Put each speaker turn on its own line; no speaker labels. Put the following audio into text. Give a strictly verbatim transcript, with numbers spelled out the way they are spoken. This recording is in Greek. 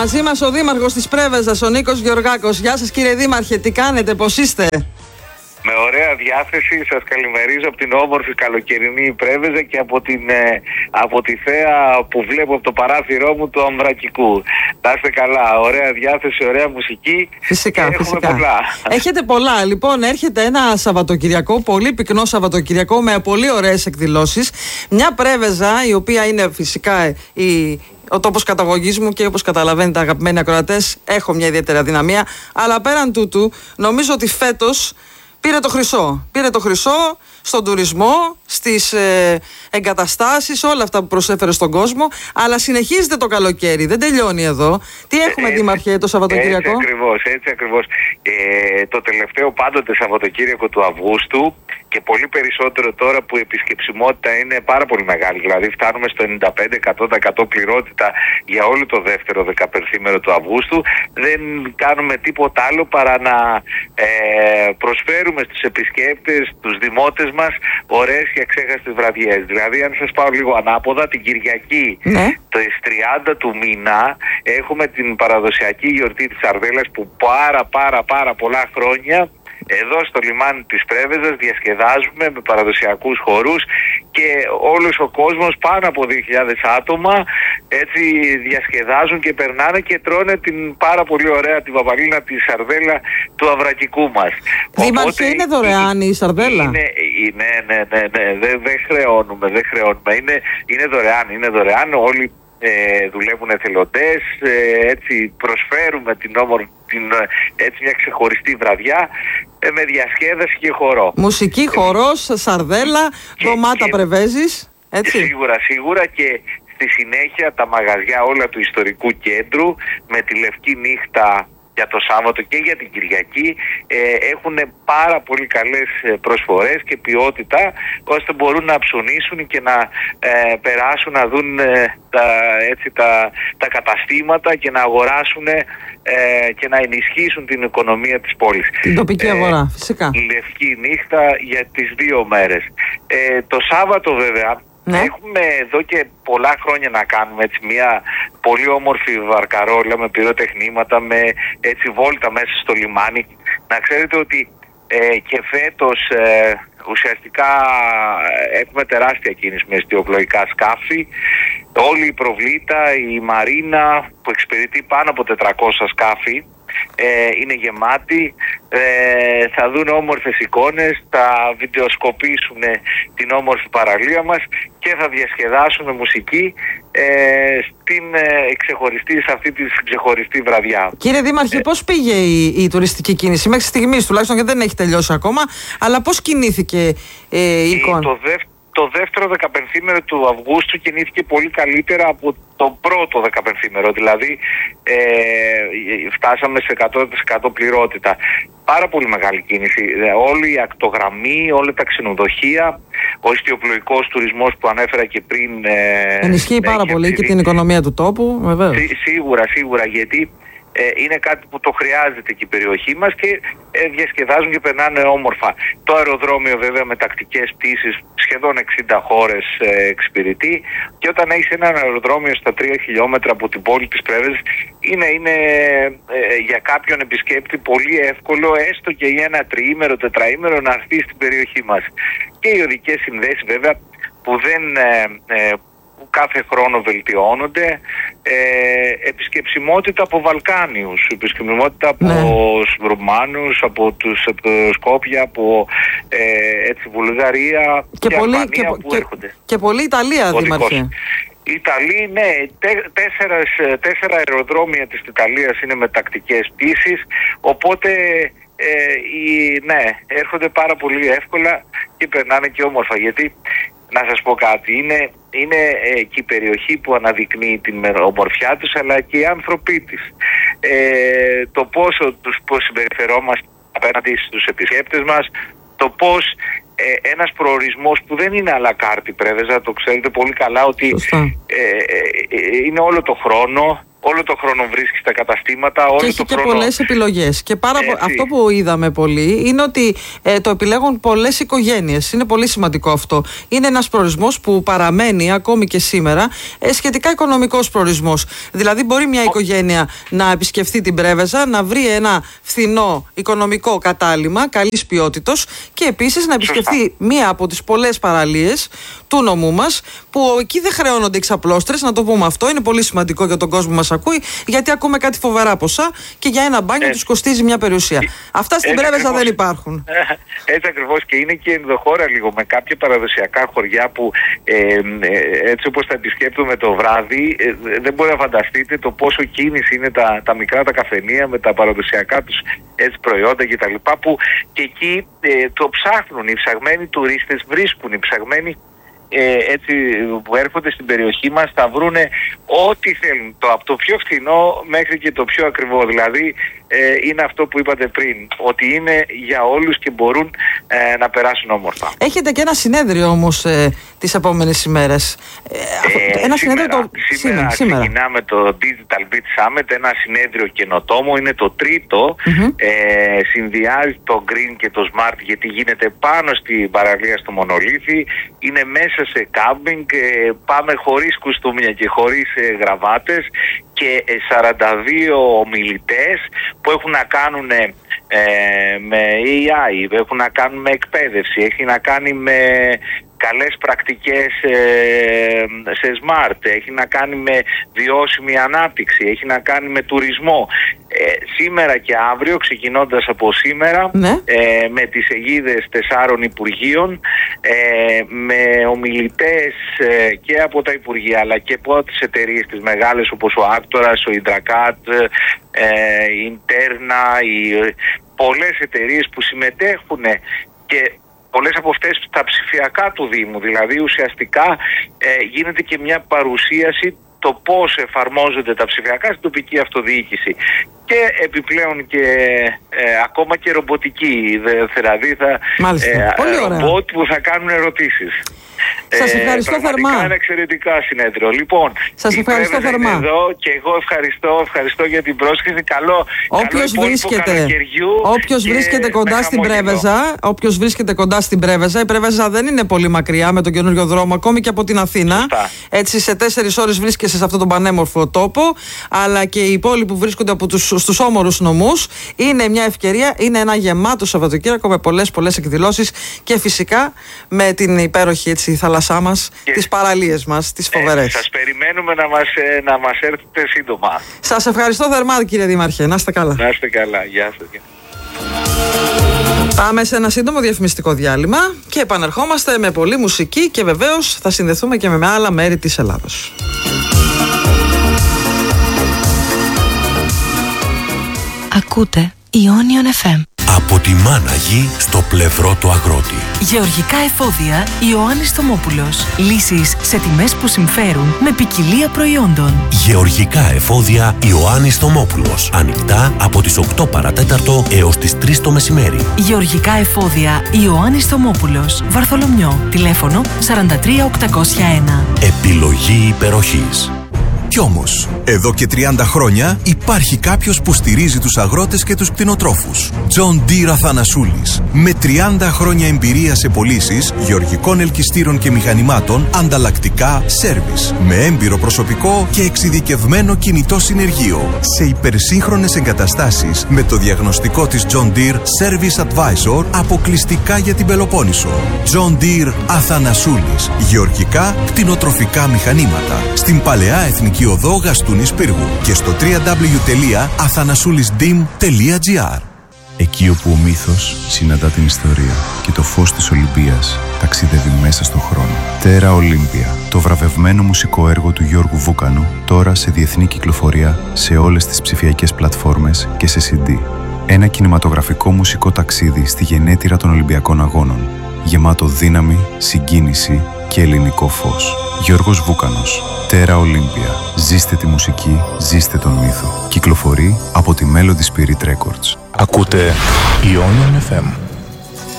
Μαζί μας ο Δήμαρχος της Πρέβεζας, ο Νίκος Γεωργάκος. Γεια σας κύριε Δήμαρχε, τι κάνετε, πώς είστε?
Με ωραία διάθεση σας καλημερίζω από την όμορφη καλοκαιρινή Πρέβεζα και από, την, ε, από τη θέα που βλέπω από το παράθυρό μου του Αμβρακικού. Να είστε καλά, ωραία διάθεση, ωραία μουσική.
Φυσικά,
και
φυσικά.
Έχουμε πολλά.
Έχετε πολλά. Λοιπόν, έρχεται ένα Σαββατοκυριακό, πολύ πυκνό Σαββατοκυριακό με πολύ ωραίες εκδηλώσεις. Μια Πρέβεζα, η οποία είναι φυσικά η... ο τόπος καταγωγής μου και όπως καταλαβαίνετε αγαπημένοι ακροατές, έχω μια ιδιαίτερη αδυναμία. Αλλά πέραν τούτου, νομίζω ότι φέτος πήρε το χρυσό. Πήρε το χρυσό στον τουρισμό, στις ε, εγκαταστάσεις, όλα αυτά που προσέφερε στον κόσμο. Αλλά συνεχίζεται το καλοκαίρι, δεν τελειώνει εδώ. Τι έχουμε,
έτσι,
Δήμαρχε, το Σαββατοκύριακο?
Έτσι ακριβώς, έτσι ακριβώς. Ε, το τελευταίο πάντοτε Σαββατοκύριακο του Αυγούστου και πολύ περισσότερο τώρα που η επισκεψιμότητα είναι πάρα πολύ μεγάλη. Δηλαδή φτάνουμε στο ενενήντα πέντε τοις εκατό πληρότητα για όλο το δεύτερο δεκαπενθήμερο του Αυγούστου. Δεν κάνουμε τίποτα άλλο παρά να ε, προσφέρουμε στους επισκέπτες, τους δημότες μας, ωραίες και αξέχαστες βραδιές. Δηλαδή, αν σας πάω λίγο ανάποδα, την Κυριακή, ναι, το τριάντα του μήνα, έχουμε την παραδοσιακή γιορτή της Σαρδέλας που πάρα πάρα πάρα πολλά χρόνια εδώ στο λιμάνι της Πρέβεζας διασκεδάζουμε με παραδοσιακούς χορούς και όλος ο κόσμος, πάνω από δύο χιλιάδες άτομα, έτσι διασκεδάζουν και περνάνε και τρώνε την πάρα πολύ ωραία τη βαβαλίνα, τη σαρδέλα του Αμβρακικού μας.
Δήμαρχε, είναι δωρεάν η σαρδέλα?
Είναι, ναι, ναι, ναι, ναι, δεν δε χρεώνουμε, δεν χρεώνουμε. Είναι, είναι δωρεάν, είναι δωρεάν. Όλοι Ε, δουλεύουν εθελοντές, ε, έτσι προσφέρουμε την όμορφη, την, έτσι μια ξεχωριστή βραδιά ε, με διασκέδαση και χορό.
Μουσική, χορός, σαρδέλα, ντομάτα Πρεβέζης, έτσι.
Σίγουρα, σίγουρα και στη συνέχεια τα μαγαζιά όλα του ιστορικού κέντρου με τη Λευκή Νύχτα για το Σάββατο και για την Κυριακή ε, έχουν πάρα πολύ καλές προσφορές και ποιότητα ώστε μπορούν να ψωνίσουν και να ε, περάσουν να δουν ε, τα, έτσι, τα, τα καταστήματα και να αγοράσουν ε, και να ενισχύσουν την οικονομία της πόλης.
Την τοπική αγορά, ε, φυσικά.
Λευκή Νύχτα για τις δύο μέρες. Ε, το Σάββατο βέβαια, ναι, έχουμε εδώ και πολλά χρόνια να κάνουμε έτσι μια πολύ όμορφη βαρκαρόλα με πυροτεχνήματα, με έτσι βόλτα μέσα στο λιμάνι. Να ξέρετε ότι ε, και φέτος ε, ουσιαστικά έχουμε τεράστια κίνηση με εστιοπλοϊκά σκάφη. Όλη η προβλήτα, η μαρίνα που εξυπηρετεί πάνω από τετρακόσια σκάφη, Ε, είναι γεμάτη, ε, θα δουν όμορφες εικόνες, θα βιντεοσκοπήσουν την όμορφη παραλία μας και θα διασκεδάσουν μουσική ε, στην ε, ξεχωριστή, σε αυτή τη ξεχωριστή βραδιά. Κύριε
Δήμαρχε, ε, πώς πήγε η, η τουριστική κίνηση μέχρι στιγμής, τουλάχιστον, γιατί δεν έχει τελειώσει ακόμα, αλλά πώς κινήθηκε ε, η εικόνα?
Το δεύτερο Το δεύτερο δεκαπενθήμερο του Αυγούστου κινήθηκε πολύ καλύτερα από το πρώτο δεκαπενθήμερο, δηλαδή ε, φτάσαμε σε εκατό τοις εκατό πληρότητα. Πάρα πολύ μεγάλη κίνηση. Όλη η ακτογραμμή, όλα τα ξενοδοχεία, ο ιστιοπλοϊκός τουρισμός που ανέφερα και πριν. Ε,
ενισχύει πάρα ε, πολύ και την οικονομία του τόπου, βεβαίως.
Σί, σίγουρα, σίγουρα, γιατί Ε, είναι κάτι που το χρειάζεται και η περιοχή μας και ε, διασκεδάζουν και περνάνε όμορφα. Το αεροδρόμιο βέβαια με τακτικές πτήσεις σχεδόν εξήντα χώρες ε, εξυπηρετεί και όταν έχεις ένα αεροδρόμιο στα τρία χιλιόμετρα από την πόλη της Πρέβεζας είναι, είναι ε, για κάποιον επισκέπτη πολύ εύκολο έστω και για ένα τριήμερο, τετραήμερο να έρθει στην περιοχή μας. Και οι οδικές συνδέσεις βέβαια που δεν ε, ε, που κάθε χρόνο βελτιώνονται, ε, επισκεψιμότητα από Βαλκάνιους, επισκεψιμότητα από ναι. Ρουμάνους, από τους από Σκόπια, από ε, έτσι, Βουλγαρία και, και Αλβανία και, που και, έρχονται.
Και πολλή Ιταλία, Δήμαρχε.
Η Ιταλία, ναι, τέ, τέσσερα, τέσσερα αεροδρόμια της Ιταλίας είναι με τακτικές πτήσεις, οπότε ε, οι, ναι, έρχονται πάρα πολύ εύκολα και περνάνε και όμορφα, γιατί να σας πω κάτι, είναι, είναι ε, και η περιοχή που αναδεικνύει την ομορφιά τους, αλλά και οι άνθρωποι της. Ε, το πόσο τους πώς συμπεριφερόμαστε απέναντι στους επισκέπτες μας, το πώς ε, ένας προορισμός που δεν είναι à la carte η Πρέβεζα, το ξέρετε πολύ καλά ότι ε, ε, ε, είναι όλο το χρόνο, όλο το χρόνο βρίσκει στα καταστήματα, όλο
και έχει
το
και
χρόνο...
πολλές επιλογές. Και πάρα πο... αυτό που είδαμε πολύ είναι ότι ε, το επιλέγουν πολλές οικογένειες. Είναι πολύ σημαντικό αυτό. Είναι ένας προορισμός που παραμένει ακόμη και σήμερα ε, σχετικά οικονομικός προορισμός. Δηλαδή μπορεί μια οικογένεια να επισκεφθεί την Πρέβεζα, να βρει ένα φθηνό οικονομικό κατάλημα καλής ποιότητος και επίσης να επισκεφθεί Σωστά. μία από τις πολλές παραλίες του νομού μας, που εκεί δεν χρεώνονται εξαπλώστρες, να το πούμε αυτό, είναι πολύ σημαντικό για τον κόσμο που μας ακούει, γιατί ακούμε κάτι φοβερά ποσά και για ένα μπάνιο ε, τους κοστίζει μια περιουσία. Ε, Αυτά στην Πρέβεζα δεν υπάρχουν.
Έτσι ακριβώς, και είναι και ενδοχώρα λίγο με κάποια παραδοσιακά χωριά που ε, ε, έτσι όπως τα επισκέπτομαι το βράδυ, ε, δεν μπορεί να φανταστείτε το πόσο κίνηση είναι τα, τα μικρά τα καφενεία με τα παραδοσιακά τους έτσι, προϊόντα κτλ. Που και εκεί ε, το ψάχνουν, οι ψαγμένοι τουρίστες βρίσκουν, οι ψαγμένοι Ε, έτσι, που έρχονται στην περιοχή μας θα βρούνε ό,τι θέλουν, το, από το πιο φθηνό μέχρι και το πιο ακριβό. Δηλαδή ε, είναι αυτό που είπατε πριν, ότι είναι για όλους και μπορούν ε, να περάσουν όμορφα.
Έχετε και ένα συνέδριο όμως ε, τις επόμενες ημέρες. Ε,
ε,
ένα
σήμερα,
συνέδριο το...
σήμερα, σήμερα ξεκινάμε το Digital Beat Summit, ένα συνέδριο καινοτόμο, είναι το τρίτο, mm-hmm. ε, συνδυάζει το Green και το Smart, γιατί γίνεται πάνω στην παραλία στο Μονολίθι, είναι μέσα σε κάμπινγκ, ε, πάμε χωρίς κουστούμια και χωρίς ε, γραβάτες και ε, σαράντα δύο ομιλητές που έχουν να κάνουν ε, με έι άι, έχουν να κάνουν με εκπαίδευση, έχει να κάνει με καλές πρακτικές ε, σε smart, έχει να κάνει με βιώσιμη ανάπτυξη, έχει να κάνει με τουρισμό. Ε, σήμερα και αύριο, ξεκινώντας από σήμερα, ναι. ε, με τις αιγίδες τεσσάρων υπουργείων, ε, με ομιλητές ε, και από τα υπουργεία αλλά και από τις εταιρείες τις μεγάλες όπως ο Άκτορας, ο Ιντρακάτ, ε, η Ιντερνα, οι, πολλές εταιρείες που συμμετέχουν και πολλές από αυτές στα ψηφιακά του Δήμου. Δηλαδή ουσιαστικά ε, γίνεται και μια παρουσίαση το πώς εφαρμόζονται τα ψηφιακά στην τοπική αυτοδιοίκηση. Και επιπλέον και ε, ακόμα και ρομποτική, δηλαδή θα ε, ρομπότ που θα κάνουν ερωτήσεις.
Σας ευχαριστώ
ε,
θερμά.
Είναι ένα εξαιρετικά συνέδριο. Λοιπόν,
σας ευχαριστώ θερμά.
Εδώ και εγώ ευχαριστώ, ευχαριστώ για την πρόσκληση. Καλό,
όποιος καλό βρίσκεται, όποιος βρίσκεται κοντά στην Πρέβεζα, όποιος βρίσκεται κοντά στην Πρέβεζα, η Πρέβεζα δεν είναι πολύ μακριά με τον καινούριο δρόμο, ακόμη και από την Αθήνα. Σωστά. Έτσι σε τέσσερις ώρες βρίσκεσαι σε αυτόν τον πανέμορφο τόπο, αλλά και οι πόλοι που βρίσκονται από τους, στους όμορους νομούς. Είναι μια ευκαιρία, είναι ένα γεμάτο Σαββατοκύριακο με πολλές πολλές εκδηλώσεις και φυσικά με την υπέροχη έτσι, η θάλασσά μας, και τις παραλίες μας, τις φοβερές.
Ε, σας περιμένουμε να μας, ε, να μας έρθετε σύντομα.
Σας ευχαριστώ θερμά κύριε Δήμαρχε, να είστε καλά.
Να είστε καλά, γεια σας.
Πάμε σε ένα σύντομο διαφημιστικό διάλειμμα και επανερχόμαστε με πολλή μουσική και βεβαίως θα συνδεθούμε και με άλλα μέρη της Ελλάδος.
Ακούτε Ionion εφ εμ.
Από τη Μάναγη στο πλευρό του αγρότη.
Γεωργικά εφόδια Ιωάννης Θωμόπουλος. Λύσεις σε τιμές που συμφέρουν με ποικιλία προϊόντων.
Γεωργικά εφόδια Ιωάννης Θωμόπουλος. Ανοιχτά από τις οκτώ παρατέταρτο έως τις τρεις το μεσημέρι.
Γεωργικά εφόδια Ιωάννης Θωμόπουλος. Βαρθολομιό. Τηλέφωνο σαράντα τρία οκτακόσια ένα.
Επιλογή υπεροχής.
Κι όμως, εδώ και τριάντα χρόνια υπάρχει κάποιος που στηρίζει τους αγρότες και τους κτηνοτρόφους. John Deere Αθανασούλης. Με τριάντα χρόνια εμπειρία σε πωλήσεις γεωργικών ελκυστήρων και μηχανημάτων, ανταλλακτικά, σέρβις. Με έμπειρο προσωπικό και εξειδικευμένο κινητό συνεργείο. Σε υπερσύγχρονες εγκαταστάσεις με το διαγνωστικό της John Deere Service Advisor αποκλειστικά για την Πελοπόννησο. John Deere Αθανασούλης. Γεωργικά κτηνοτροφικά μηχανήματα. Στην Παλαιά Εθνική Οδό Γαστούνης Πύργου και στο double-u double-u double-u τελεία αθανασούλισdim τελεία gr.
Εκεί όπου ο μύθος συναντά την ιστορία και το φως της Ολυμπίας ταξιδεύει μέσα στον χρόνο. Τέρα Ολύμπια, το βραβευμένο μουσικό έργο του Γιώργου Βούκανου, τώρα σε διεθνή κυκλοφορία σε όλες τις ψηφιακές πλατφόρμες και σε σι ντι. Ένα κινηματογραφικό μουσικό ταξίδι στη γενέτειρα των Ολυμπιακών Αγώνων, γεμάτο δύναμη, συγκίνηση και ελληνικό φως. Γιώργος Βούκανος, Τέρα Ολύμπια. Ζήστε τη μουσική, ζήστε τον μύθο. Κυκλοφορεί από τη Melody Spirit Records.
Ακούτε Ionion εφ εμ.